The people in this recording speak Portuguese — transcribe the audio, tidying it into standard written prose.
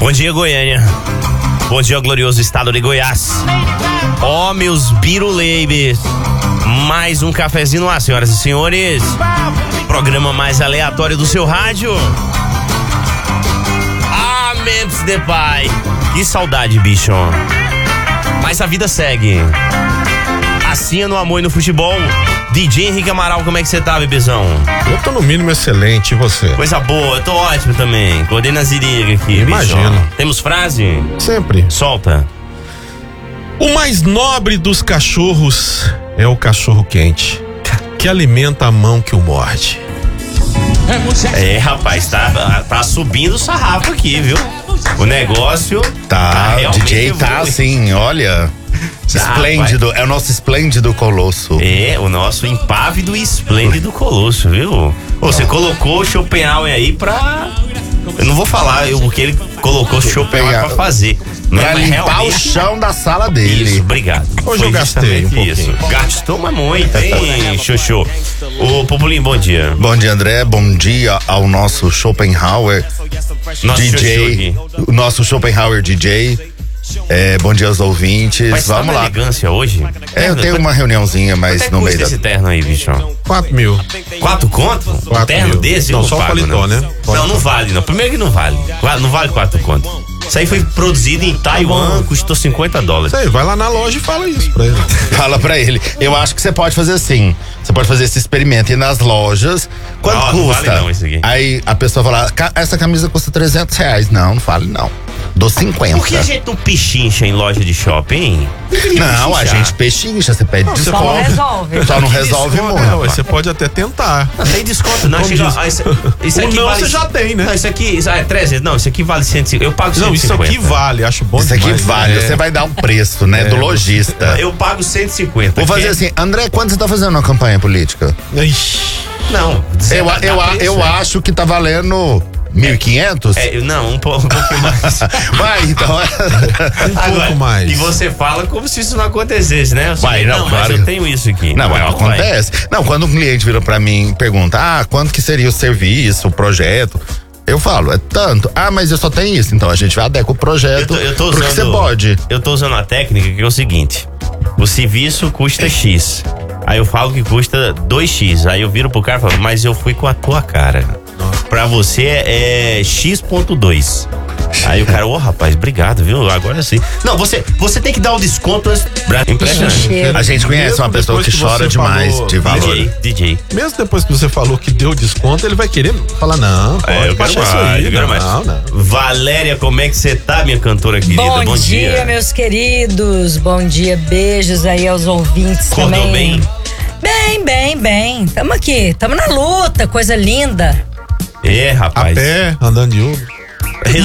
Bom dia, Goiânia. Bom dia, glorioso estado de Goiás. Ó, meus biruleibes. Mais um cafezinho no ar, senhoras e senhores. Programa mais aleatório do seu rádio. Ah, Memphis Depay. Que saudade, bicho. Mas a vida segue. Assim é no amor e no futebol. DJ Henrique Amaral, como é que você tá, bebezão? Eu tô no mínimo excelente, e você? Coisa boa, eu tô ótimo também. Acordei na ziriga aqui. Imagino. Bicho. Temos frase? Sempre. Solta. O mais nobre dos cachorros é o cachorro quente, que alimenta a mão que o morde. É, rapaz, tá subindo o sarrafo aqui, viu? O negócio Tá, o realmente DJ tá evoluindo. assim, olha. Esplêndido, é o nosso esplêndido colosso. É, o nosso impávido e esplêndido colosso, viu? Ô, você colocou o Schopenhauer aí pra... Eu não vou falar o que ele colocou o Schopenhauer pra fazer. Pra Mas limpar realmente... o chão da sala dele. Isso, obrigado. Hoje eu gastei um pouquinho. Isso. Gastou uma muito, hein, Xoxô? Ô, Populinho, bom dia. Bom dia, André. Bom dia ao nosso Schopenhauer Nosso DJ. Xoxô O nosso Schopenhauer DJ. Bom dia aos ouvintes. Mas Vamos tá uma lá. elegância hoje? Eu tenho uma reuniãozinha, mas Quanto é que no custa meio da... esse terno aí, bicho? 4.000. 4 conto? Um 4 terno mil. desse? Não, eu só o pago, paletó, né? Não vale, não. Primeiro que não vale. Não vale 4 conto. Isso aí foi produzido em Taiwan, custou $50. Isso aí, vai lá na loja e fala isso pra ele. Fala pra ele. Eu acho que você pode fazer assim. Você pode fazer esse experimento ir nas lojas. Quanto Não custa? vale não isso aqui. Aí a pessoa fala, essa camisa custa R$300. Não vale não. Dou 50. Por que a gente não pichincha em loja de shopping? Não, a gente pechincha, você pede você desconto. Só não resolve. Só não resolve Desconto, muito. ué, você pode até tentar. Não tem desconto, não. Como Chega, diz? isso O aqui não vale, você já tem, né? Não, isso aqui é 300. Não, isso aqui vale 150. Eu pago 150. Não, isso aqui vale, acho bom Isso aqui demais. vale, É. você vai dar um preço, né, do lojista. Eu pago 150. Vou fazer assim, André, quanto você tá fazendo na campanha política? Ixi. Não, Eu acho que tá valendo 1.500? Não, um pouquinho mais. Vai, então. pouco mais. E você fala como se isso não acontecesse, né? Vai, não, mas claro. eu tenho isso aqui. Não, vai. acontece. Não, quando um cliente vira pra mim e pergunta, quanto que seria o serviço, o projeto? Eu falo, é tanto. Mas eu só tenho isso. Então a gente vai adequar o projeto Eu tô porque você pode. Eu tô usando a técnica que é o seguinte: o serviço custa X. Aí eu falo que custa 2X. Aí eu viro pro cara e falo, mas eu fui com a tua cara. Pra você é X.2. Aí o cara, rapaz, obrigado, viu? Agora sim. Não, você tem que dar o desconto. Impressionante. A gente conhece Mesmo uma pessoa depois que que chora você demais falou, de valor. DJ. Mesmo depois que você falou que deu desconto, ele vai querer falar, não, pode Eu quero baixar mais, isso aí. eu quero mais. Não. Valéria, como é que você tá, minha cantora querida? Bom dia, meus queridos. Bom dia, beijos aí aos ouvintes Acordou também. bem? Bem. Tamo aqui, tamo na luta, coisa linda. É, A rapaz. pé, andando de Uber.